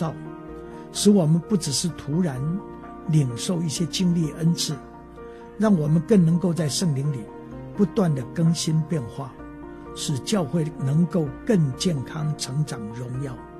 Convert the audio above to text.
造，使我们不只是突然领受一些经历恩赐，让我们更能够在圣灵里不断的更新变化，使教会能够更健康成长荣耀。